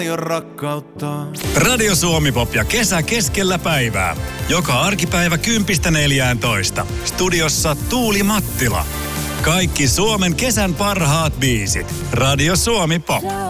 rakkautta. Radio Suomi Pop ja kesä keskellä päivää. Joka arkipäivä 10.14. Studiossa Tuuli Mattila. Kaikki Suomen kesän parhaat biisit. Radio Suomi Pop.